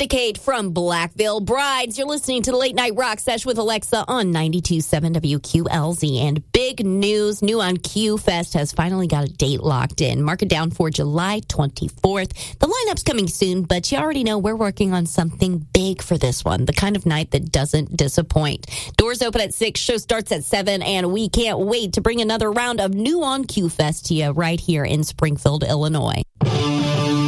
Kate from Blackville Brides. You're listening to the Late Night Rock Sesh with Alexa on 92.7 WQLZ. And big news, New on Q Fest has finally got a date locked in. Mark it down for July 24th. The lineup's coming soon, but you already know we're working on something big for this one. The kind of night that doesn't disappoint. Doors open at 6, show starts at 7, and we can't wait to bring another round of New on Q Fest to you right here in Springfield, Illinois.